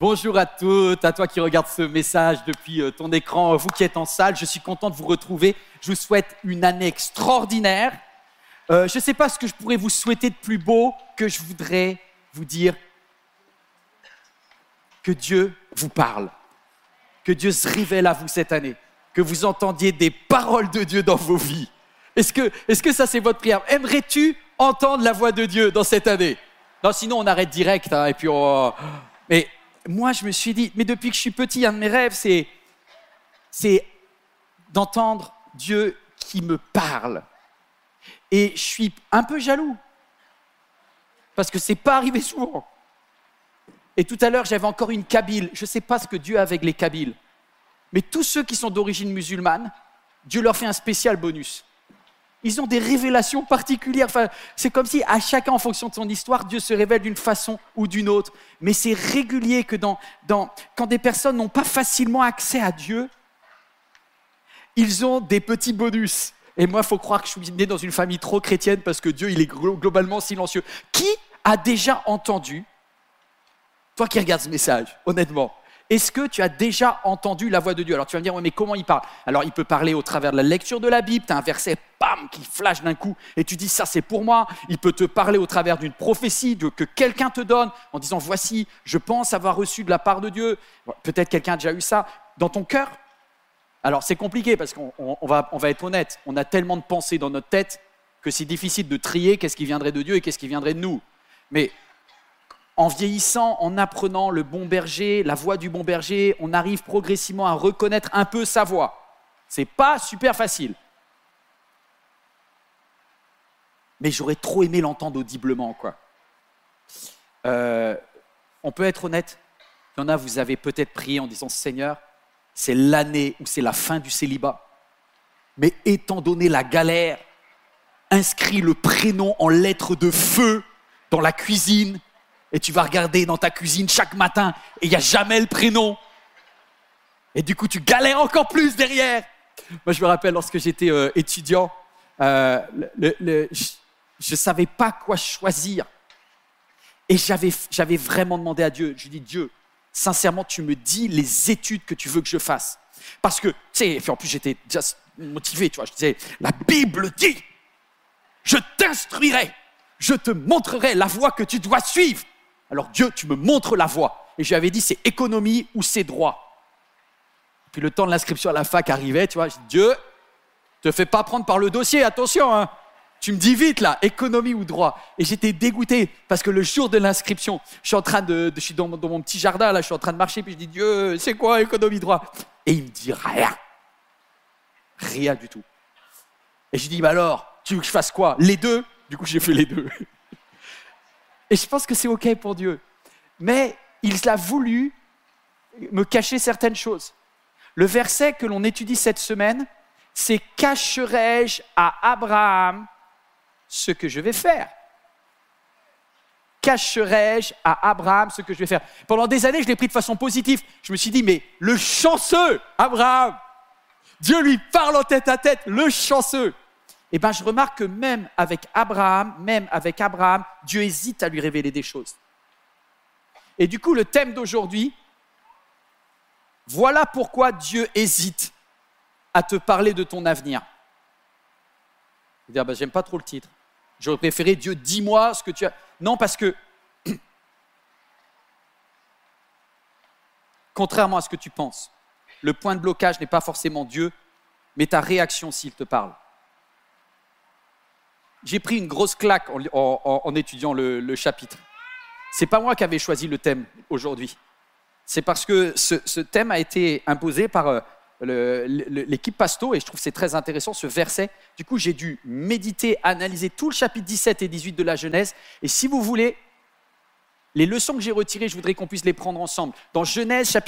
Bonjour à toutes, à toi qui regardes ce message depuis ton écran, vous qui êtes en salle, je suis content de vous retrouver. Je vous souhaite une année extraordinaire. Je ne sais pas ce que je pourrais vous souhaiter de plus beau que je voudrais vous dire que Dieu vous parle, que Dieu se révèle à vous cette année, que vous entendiez des paroles de Dieu dans vos vies. Est-ce que ça c'est votre prière? Aimerais-tu entendre la voix de Dieu dans cette année? Non, sinon on arrête direct et puis on... Mais moi je me suis dit, mais depuis que je suis petit, un de mes rêves c'est d'entendre Dieu qui me parle. Et je suis un peu jaloux, parce que c'est pas arrivé souvent. Et tout à l'heure, j'avais encore une Kabyle. Je ne sais pas ce que Dieu a avec les Kabyles, mais tous ceux qui sont d'origine musulmane, Dieu leur fait un spécial bonus. Ils ont des révélations particulières. Enfin, c'est comme si à chacun, en fonction de son histoire, Dieu se révèle d'une façon ou d'une autre. Mais c'est régulier que quand des personnes n'ont pas facilement accès à Dieu, ils ont des petits bonus. Et moi, il faut croire que je suis né dans une famille trop chrétienne parce que Dieu, il est globalement silencieux. Qui a déjà entendu, toi qui regardes ce message, honnêtement, est-ce que tu as déjà entendu la voix de Dieu? Alors tu vas me dire, ouais, mais comment il parle? Alors il peut parler au travers de la lecture de la Bible, tu as un verset, bam, qui flash d'un coup, et tu dis, ça c'est pour moi. Il peut te parler au travers d'une prophétie que quelqu'un te donne, en disant, voici, je pense avoir reçu de la part de Dieu. Peut-être quelqu'un a déjà eu ça dans ton cœur. Alors c'est compliqué parce qu'on va être honnête, on a tellement de pensées dans notre tête que c'est difficile de trier qu'est-ce qui viendrait de Dieu et qu'est-ce qui viendrait de nous. Mais en vieillissant, en apprenant le bon berger, la voix du bon berger, on arrive progressivement à reconnaître un peu sa voix. C'est pas super facile. Mais j'aurais trop aimé l'entendre audiblement, quoi. On peut être honnête, il y en a, vous avez peut-être prié en disant, Seigneur, c'est l'année où c'est la fin du célibat. Mais étant donné la galère, inscris le prénom en lettres de feu dans la cuisine et tu vas regarder dans ta cuisine chaque matin et il n'y a jamais le prénom. Et du coup, tu galères encore plus derrière. Moi, je me rappelle lorsque j'étais étudiant, je ne savais pas quoi choisir. Et j'avais vraiment demandé à Dieu, je lui ai dit, Dieu, sincèrement, tu me dis les études que tu veux que je fasse. Parce que, tu sais, en plus, j'étais déjà motivé, tu vois. Je disais, la Bible dit, je t'instruirai, je te montrerai la voie que tu dois suivre. Alors, Dieu, tu me montres la voie. Et je lui avais dit, c'est économie ou c'est droit. Puis le temps de l'inscription à la fac arrivait, tu vois. Je dis, Dieu, te fais pas prendre par le dossier, attention, hein. Tu me dis vite là, économie ou droit. Et j'étais dégoûté parce que le jour de l'inscription, je suis dans mon petit jardin là, je suis en train de marcher puis je dis Dieu, c'est quoi économie droit? Et il me dit rien du tout. Et je dis bah alors, tu veux que je fasse quoi? Les deux? Du coup j'ai fait les deux. Et je pense que c'est ok pour Dieu, mais il a voulu me cacher certaines choses. Le verset que l'on étudie cette semaine, c'est cacherai-je à Abraham ce que je vais faire? Cacherai-je à Abraham ce que je vais faire? Pendant des années, je l'ai pris de façon positive. Je me suis dit, mais le chanceux Abraham, Dieu lui parle en tête à tête, le chanceux. Eh bien, je remarque que même avec Abraham, Dieu hésite à lui révéler des choses. Et du coup, le thème d'aujourd'hui, voilà pourquoi Dieu hésite à te parler de ton avenir. Je vais dire, j'aime pas trop le titre. J'aurais préféré, Dieu, dis-moi ce que tu as... Non, parce que, contrairement à ce que tu penses, le point de blocage n'est pas forcément Dieu, mais ta réaction s'il te parle. J'ai pris une grosse claque en étudiant le chapitre. C'est pas moi qui avais choisi le thème aujourd'hui. C'est parce que ce thème a été imposé par... l'équipe Pasto, et je trouve que c'est très intéressant ce verset. Du coup, j'ai dû méditer, analyser tout le chapitre 17 et 18 de la Genèse. Et si vous voulez, les leçons que j'ai retirées, je voudrais qu'on puisse les prendre ensemble. Dans Genèse, chapitre